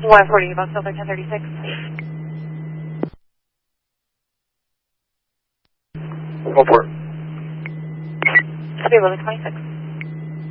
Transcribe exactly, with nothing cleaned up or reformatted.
one forty, about Silver ten thirty-six. Go for it. Silver eleven twenty-six.